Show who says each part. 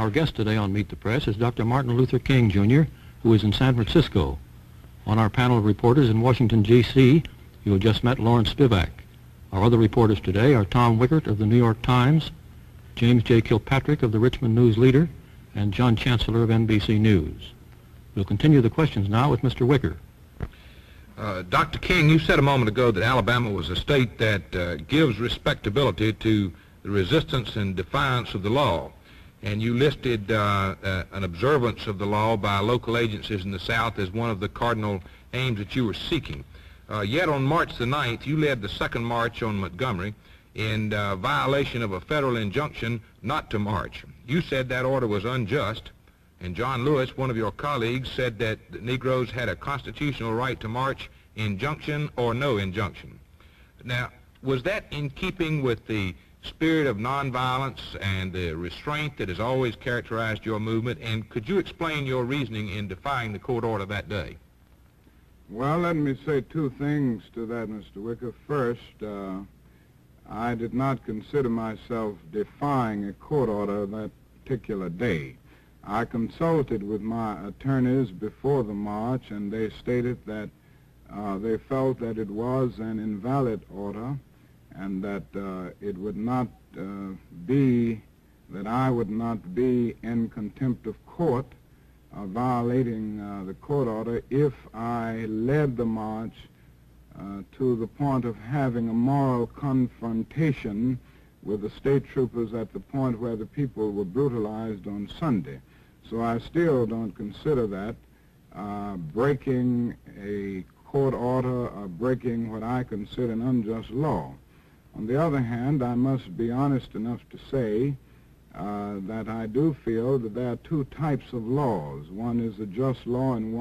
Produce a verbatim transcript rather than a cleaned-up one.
Speaker 1: Our guest today on Meet the Press is Doctor Martin Luther King, Junior, who is in San Francisco. On our panel of reporters in Washington, D C, you have just met Lawrence Spivak. Our other reporters today are Tom Wickert of the New York Times, James J. Kilpatrick of the Richmond News Leader, and John Chancellor of N B C News. We'll continue the questions now with Mister Wicker.
Speaker 2: Uh, Doctor King, you said a moment ago that Alabama was a state that uh, gives respectability to the resistance and defiance of the law. And you listed uh, uh, an observance of the law by local agencies in the South as one of the cardinal aims that you were seeking. Uh, yet on March the ninth, you led the second march on Montgomery in uh, violation of a federal injunction not to march. You said that order was unjust, and John Lewis, one of your colleagues, said that the Negroes had a constitutional right to march, injunction or no injunction. Now, was that in keeping with the spirit of nonviolence and the restraint that has always characterized your movement, and could you explain your reasoning in defying the court order that day?
Speaker 3: Well, let me say two things to that, Mister Wicker. First, uh, I did not consider myself defying a court order that particular day. I consulted with my attorneys before the march, and they stated that uh, they felt that it was an invalid order, and that uh, it would not uh, be, that I would not be in contempt of court, uh, violating uh, the court order if I led the march uh, to the point of having a moral confrontation with the state troopers at the point where the people were brutalized on Sunday. So I still don't consider that uh, breaking a court order or breaking what I consider an unjust law. On the other hand, I must be honest enough to say uh, that I do feel that there are two types of laws. One is a just law and one